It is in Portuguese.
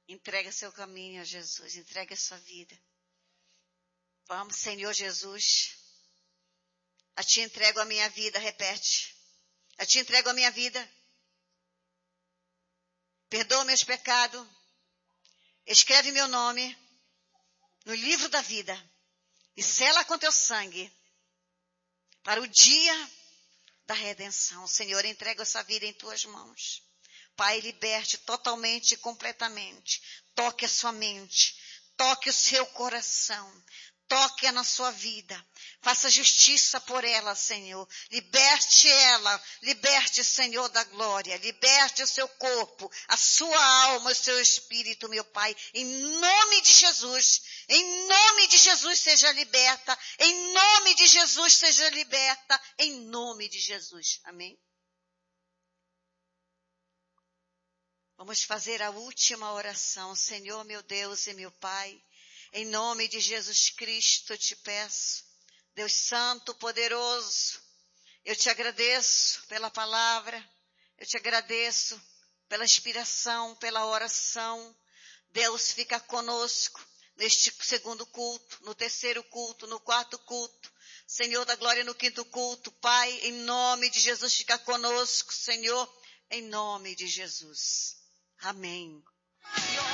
Entrega seu caminho a Jesus, entrega a sua vida. Vamos, Senhor Jesus. A ti entrego a minha vida, repete. A ti entrego a minha vida. Perdoa meus pecados. Escreve meu nome no livro da vida. E sela com teu sangue para o dia da redenção. Senhor, entrego essa vida em tuas mãos. Pai, liberte totalmente e completamente. Toque a sua mente. Toque o seu coração. Toque na sua vida. Faça justiça por ela, Senhor. Liberte ela. Liberte, Senhor, da glória. Liberte o seu corpo, a sua alma, o seu espírito, meu Pai. Em nome de Jesus. Em nome de Jesus seja liberta. Em nome de Jesus seja liberta. Em nome de Jesus. Amém? Vamos fazer a última oração. Senhor, meu Deus e meu Pai. Em nome de Jesus Cristo eu te peço, Deus Santo, poderoso, eu te agradeço pela palavra, eu te agradeço pela inspiração, pela oração. Deus, fica conosco neste segundo culto, no terceiro culto, no quarto culto. Senhor da glória, no quinto culto. Pai, em nome de Jesus, fica conosco, Senhor, em nome de Jesus. Amém.